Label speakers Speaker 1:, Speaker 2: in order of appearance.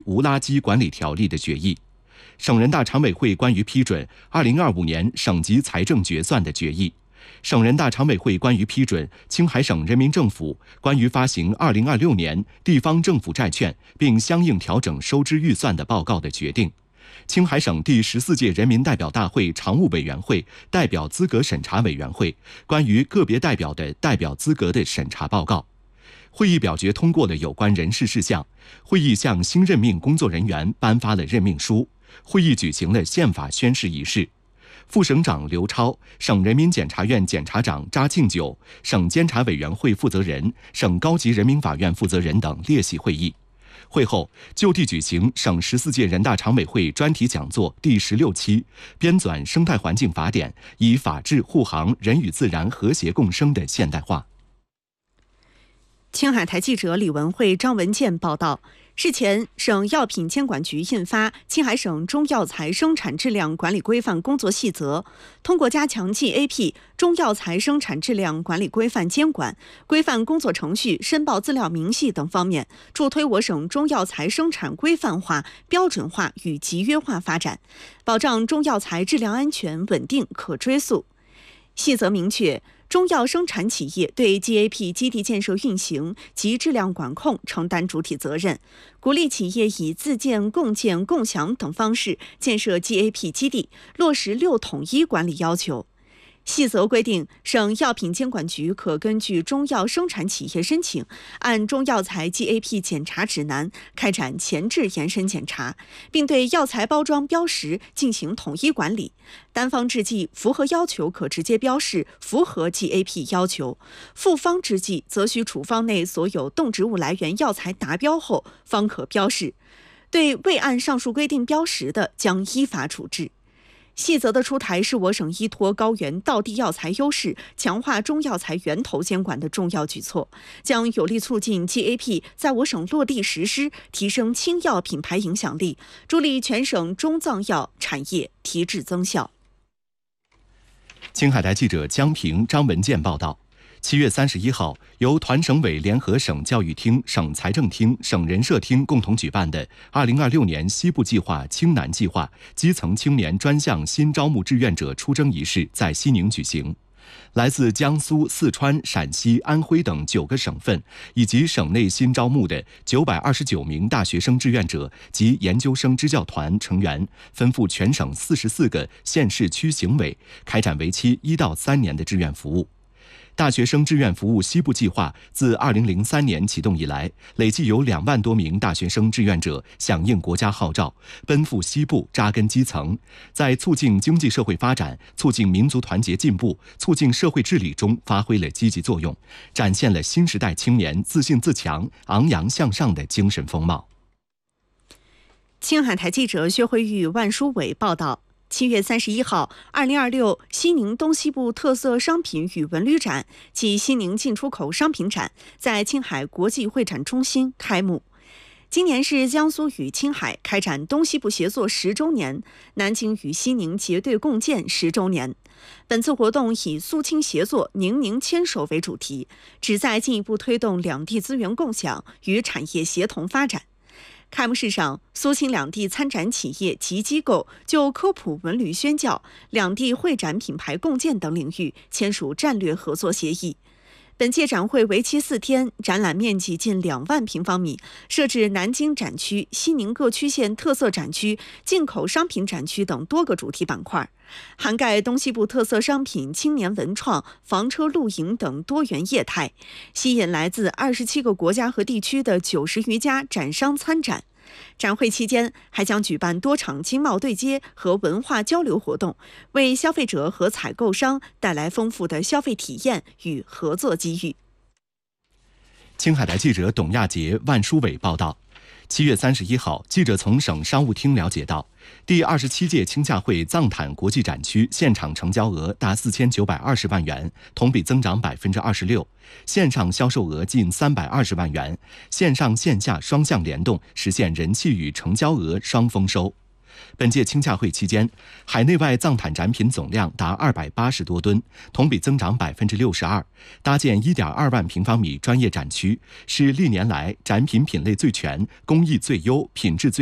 Speaker 1: 无垃圾管理条例的决议，省人大常委会关于批准2025年省级财政决算的决议，省人大常委会关于批准青海省人民政府关于发行2026年地方政府债券并相应调整收支预算的报告的决定，青海省第14届人民代表大会常务委员会代表资格审查委员会关于个别代表的代表资格的审查报告。会议表决通过了有关人事事项，会议向新任命工作人员颁发了任命书，会议举行了宪法宣誓仪式。副省长刘超、省人民检察院检察长查庆九、省监察委员会负责人、省高级人民法院负责人等列席会议。会后就地举行省14届人大常委会专题讲座第16期，编纂生态环境法典，以法治护航人与自然和谐共生的现代化。
Speaker 2: 青海台记者李文慧、张文健报道，日前，省药品监管局印发《青海省中药材生产质量管理规范工作细则》，通过加强 GAP 中药材生产质量管理规范监管、规范工作程序、申报资料明细等方面，助推我省中药材生产规范化、标准化与集约化发展，保障中药材质量安全、稳定、可追溯。细则明确，中药生产企业对 GAP 基地建设运行及质量管控承担主体责任，鼓励企业以自建、共建、共享等方式建设 GAP 基地，落实6统一管理要求。细则规定，省药品监管局可根据中药生产企业申请，按中药材 GAP 检查指南开展前置延伸检查，并对药材包装标识进行统一管理。单方制剂符合要求可直接标示符合 GAP 要求，复方制剂则需处方内所有动植物来源药材达标后方可标示，对未按上述规定标识的，将依法处置。细则的出台是我省依托高原道地药材优势，强化中药材源头监管的重要举措，将有力促进 GAP 在我省落地实施，提升青药品牌影响力，助力全省中藏药产业提质增效。
Speaker 1: 青海台记者江平、张文健报道。7月31号，由团省委联合省教育厅、省财政厅、省人社厅共同举办的2026年西部计划青南计划基层青年专项新招募志愿者出征仪式在西宁举行。来自江苏、四川、陕西、安徽等9个省份以及省内新招募的929名大学生志愿者及研究生支教团成员，分赴全省44个县市区行委，开展为期1到3年的志愿服务。大学生志愿服务西部计划自2003年启动以来，累计有2万多名大学生志愿者响应国家号召，奔赴西部扎根基层，在促进经济社会发展、促进民族团结进步、促进社会治理中发挥了积极作用，展现了新时代青年自信自强、昂扬向上的精神风貌。
Speaker 2: 青海台记者薛慧玉、万书伟报道。7月31号，2026西宁东西部特色商品与文旅展暨西宁进出口商品展在青海国际会展中心开幕。今年是江苏与青海开展东西部协作10周年，南京与西宁结对共建10周年。本次活动以苏青协作、宁宁牵手为主题，旨在进一步推动两地资源共享与产业协同发展。开幕式上，苏青两地参展企业及机构就科普文旅宣教、两地会展品牌共建等领域签署战略合作协议。本届展会为期4天，展览面积近2万平方米，设置南京展区、西宁各区县特色展区、进口商品展区等多个主题板块，涵盖东西部特色商品、青年文创、房车露营等多元业态，吸引来自27个国家和地区的90余家展商参展。展会期间还将举办多场经贸对接和文化交流活动，为消费者和采购商带来丰富的消费体验与合作机遇。
Speaker 1: 青海台记者董亚杰、万书伟报道。7月31号，记者从省商务厅了解到，第27届青洽会藏坦国际展区现场成交额达4920万元，同比增长26%，线上销售额近320万元，线上线下双向联动，实现人气与成交额双丰收。 本届青洽会期间，海内外藏毯展品总量达280多吨，同比增长62%，搭建1.2万平方米专业展区，是历年来展品品类最全、工艺最优、品质最